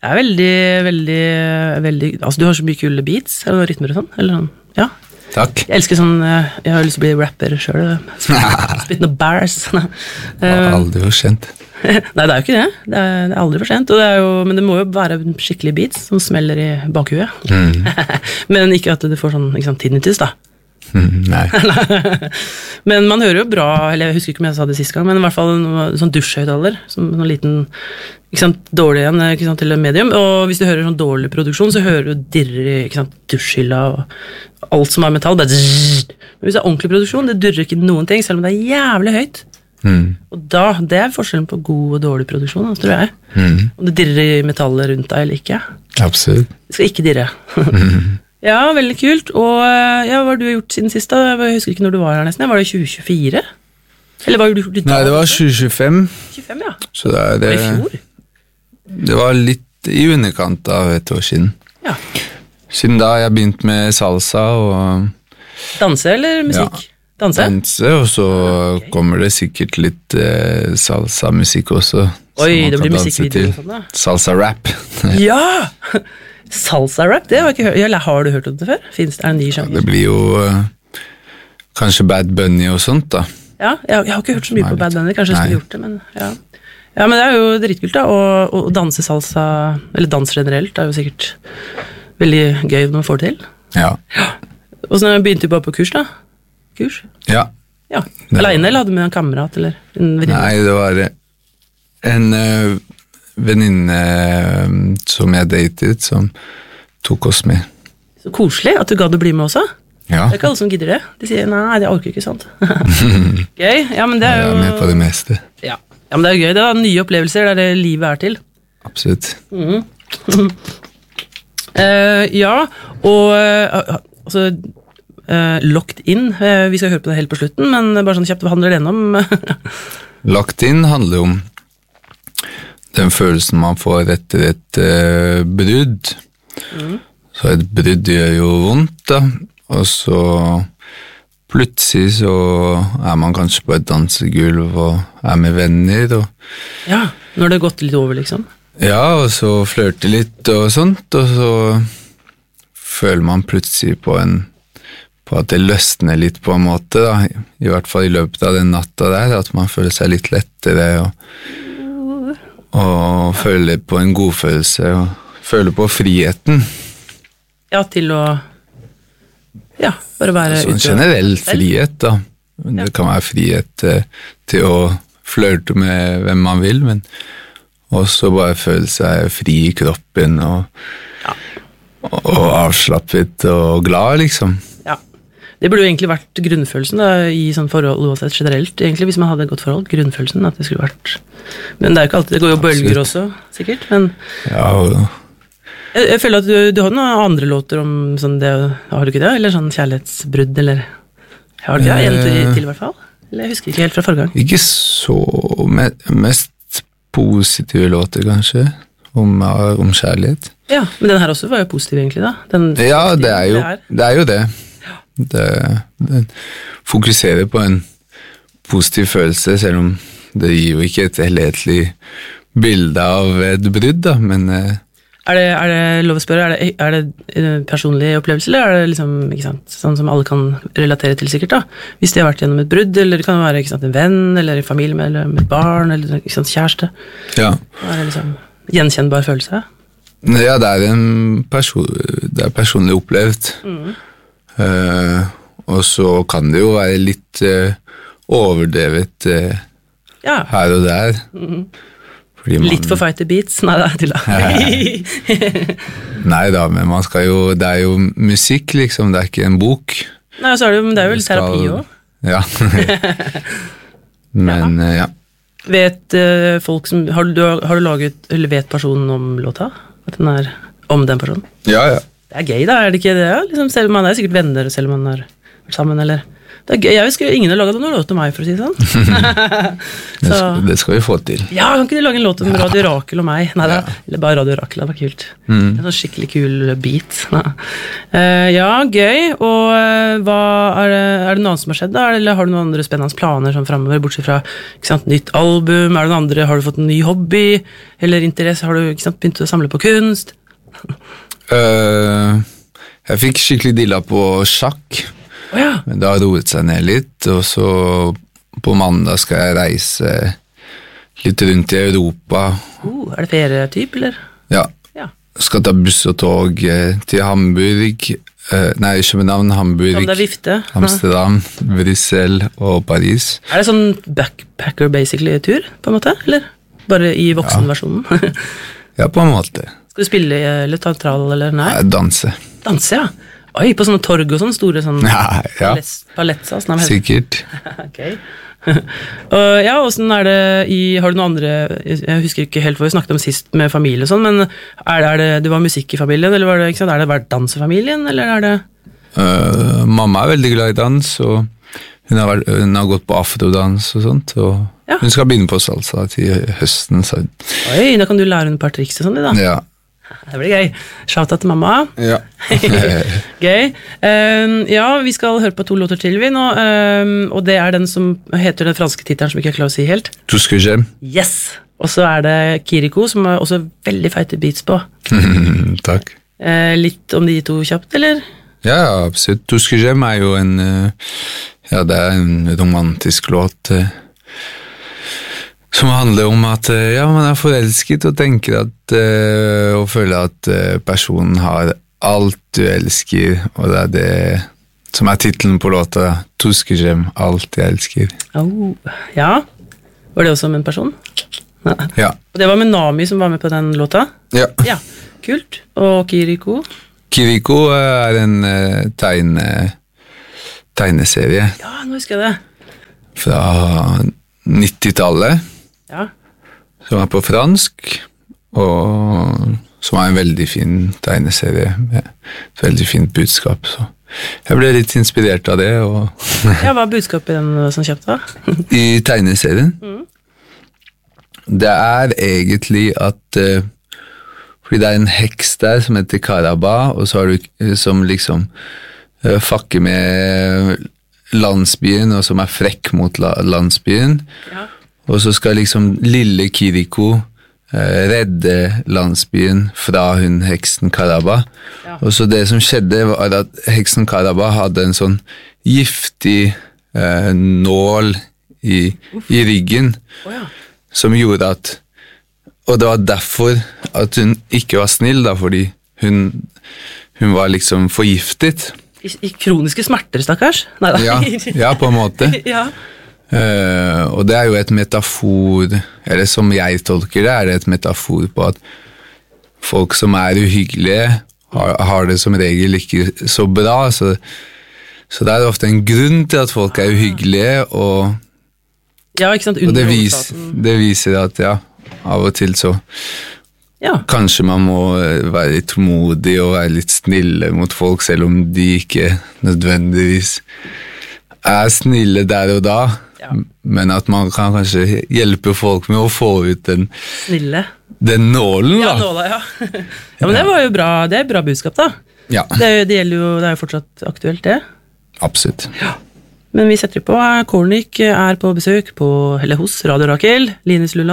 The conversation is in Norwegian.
Det veldig, veldig, veldig... Altså, du har så mye kule beats, eller rytmer og sånn, eller sånn, ja. Takk. Jeg elsker sånn, jeg har lyst til å bli rapper selv, spit noen bars. Aldri for sent. Nei, det jo ikke det. Det aldri for sent, men det må jo være skikkelig beats som smeller i bakhuet. Men ikke at du får sånn, ikke sant, tinnitus da. Nei. Men man hører jo bra, eller jeg husker ikke om jeg sa det sist gang, men i hvert fall en sånn dusjhøyttaler, som en liten, ikke sant, dårlig igjen, ikke sant, til medium, og hvis du hører sånn dårlig produksjon, så hører du dirrer i, ikke sant, dusjhylla og alt som metall, bare zzz. Men hvis det ordentlig produksjon, det durrer ikke noen ting, selv om det jævlig høyt. Og da, det forskjellen på god og dårlig produksjon, tror jeg. Om det dirrer i metallet rundt deg eller ikke. Absolutt. Det skal ikke dirre. Ja, veldig kult. Og ja, hva har du gjort siden sist da? Jeg husker ikke når du var her nesten. Var det 2024? Eller hva gjorde du da? Nei, det var 2025. 25, ja. Så det var i fjor? Det var litt i underkant av et år siden. Ja. Siden da har jeg begynt med salsa og... Danse eller musikk? Ja. Danse, og så kommer det sikkert litt salsa-musikk også. Oi, det blir musikkvideo og sånn da. Salsa-rap. Ja! Salsa-rap, det har jeg ikke hørt. Eller har du hørt om det før? Finns det en ny sjanger? Ja, det blir jo kanskje Bad Bunny og sånt da. Ja, jeg har ikke hørt så mye på Bad Bunny, kanskje jeg skulle gjort det, men ja. Ja, men det jo dritkult da, å danse salsa, eller dans generelt, det jo sikkert veldig gøy når man får det til. Ja. Og så begynte du bare på kurs da? Kurs? Ja. Ja. Alene, eller hadde du med en kamerat, eller en venninne? Nei, det var en venninne som jeg datet, som tok oss med. Så koselig at du gadd å bli med også? Ja. Det ikke alle som gidder det. De sier, nei, det orker ikke, sant? Gøy, ja, men det jo... Jeg med på det meste. Ja, men det gøy, det nye opplevelser, det det livet til. Absolutt. Ja, og altså... Locked in, vi skal høre på det helt på slutten, men bare sånn kjapt, hva handler det om? Locked in handler om den følelsen man får etter et brudd. Så et brudd gjør jo vondt da, og så plutselig så man kanskje på et dansegulv og med venner. Ja, når det har gått litt over liksom. Ja, og så flørte litt og sånt, og så føler man plutselig på at det løsner litt på en måte da, i hvert fall i løpet av den natta der, at man føler seg litt lettere og føler på en godfølelse og føler på friheten. Ja, til å bare være ute. Sånn generell frihet da. Det kan være frihet til å flørte med hvem man vil, men også bare føle seg fri i kroppen og avslappet og glad liksom. Det burde jo egentlig vært grunnfølelsen da, i sånn forhold uansett generelt, egentlig, hvis man hadde et godt forhold, grunnfølelsen at det skulle vært, men det jo ikke alltid, det går jo bølger også, sikkert, men ja, jeg føler at du har noen andre låter om sånn det, har du ikke det, eller sånn kjærlighetsbrudd, eller har du ikke det, en til i hvert fall, eller jeg husker ikke helt fra forrige gang. Ikke så, mest positive låter kanskje, om kjærlighet. Ja, men den her også var jo positiv egentlig da. Ja, det jo det. Den fokuserer på en positiv følelse, selv om det gir jo ikke et helhetlig bilde av et brudd da, men er det lov å spørre, er det personlig opplevelse, eller er det liksom, ikke sant, sånn som alle kan relatere til sikkert da, hvis de har vært gjennom et brudd, eller det kan være ikke sant, en venn, eller en familie med, eller med et barn, eller ikke sant, kjæreste, ja. Er det liksom gjenkjennbar følelse? Ja, det er personlig opplevd, og så kan det jo være litt overdrevet her og der. Litt for fighter beats? Nei, det til da. Nei da, men man skal jo, det er jo musikk liksom, det er ikke en bok. Nei, så men det er jo litt terapi også. Ja. Men ja. Vet folk som, har du laget, eller vet personen om låta? At den om den personen? Ja. Det gøy da, det ikke det? Liksom, man sikkert venner selv om man har vært sammen, eller Det er gøy. Jeg husker ingen har laget noen låt til meg, for å si det sånn. Det skal vi få til. Ja, kan ikke de lage en låt med Radio Rakel og meg? Neida, eller bare Radio Rakel, det var kult. En sånn skikkelig kul beat. Ja, gøy. Og hva er det noe annet som har skjedd da? Eller har du noen andre spennende planer sånn fremover, bortsett fra ikke sant, nytt album? Er det noen andre, har du fått en ny hobby? Eller interesse, har du ikke sant, begynt å samle på kunst? Jeg fikk skikkelig dilla på sjakk. Men det har roet seg ned litt, og så på mandag skal jeg reise litt rundt i Europa. Er det ferietyp, eller? Ja. Skal ta buss og tog til Hamburg, nei, København, Hamburg, det er vifte. Amsterdam, Brussel og Paris. Er det sånn backpacker basically tur, på en måte, eller? Bare i voksenversjonen? Ja, på en måte. Skal du spille eller teatral, eller nei? Danse. Danse, ja. Oi, på sånne torg og sånne store sånn palettsas. Sikkert. Ok. Ja, hvordan er det har du noen andre, jeg husker ikke helt hva vi snakket om sist med familie og sånn, men det var musikk i familien, eller var det, ikke sant, er det vært dansefamilien, eller er det? Mamma er veldig glad i dans, og hun har gått på afrodans og sånt, og hun skal begynne på salsa til høsten. Så. Oi, da kan du lære henne et par triks og sånn, da. Ja. Det blir gøy. Shout-out til mamma. Ja. Gøy. Ja, vi skal høre på 2 låter til vi nå, og det er den som heter den franske titelen som ikke er klar å si helt. Tout ce que j'aime. Yes! Og så er det Kiriko, som er også veldig feite beats på. Takk. Litt om de to kjapt, eller? Ja, absolutt. Tout ce que j'aime er jo det er en romantisk låt, som handler om at man er forelsket og tenker og føler at personen har alt du elsker, og det er det som er titelen på låta, Tout ce que j'aime, alt jeg elsker. Ja, var det også med en person? Ja. Og det var med Nami som var med på den låta? Ja. Kult. Og Kiriko? Kiriko er en tegneserie. Ja, nå husker jeg det. Fra 90-tallet. Ja. Som er på fransk, og som er en veldig fin tegneserie med et veldig fint budskap. Så jeg ble litt inspirert av det. Ja, hva er budskapet i den sånn kjapt da? I tegneserien? Det er egentlig at fordi det er en heks der som heter Karaba, og så har du som liksom fucker med landsbyen, og som er frekk mot landsbyen. Ja. Og så skal liksom lille Kiriko redde landsbyen fra hun heksen Karaba. Ja. Og så det som skjedde var at heksen Karaba hadde en sånn giftig nål i ryggen, som gjorde at, og det var derfor at hun ikke var snill da, fordi hun var liksom forgiftet. I kroniske smerter, stakkars? Neida. Ja, på en måte. Ja. Og det er jo et metafor, eller som jeg tolker det, er det et metafor på at folk som er uhyggelige har det som regel ikke så bra, så det er ofte en grunn til at folk er uhyggelige, og ikke sant, og det viser at av og til så kanskje man må være litt modig og være litt snille mot folk, selv om de ikke nødvendigvis er snille der og da, men at man kan kanskje hjelpe folk med å få ut den nålen, da. Ja, nåla, ja. Men det var jo bra, det er bra budskap, da. Ja. Det gjelder jo, det er jo fortsatt aktuelt, det. Absolutt. Ja. Men vi setter på, Kornik er på besøk hos Radio Rakel, Linus Lulland.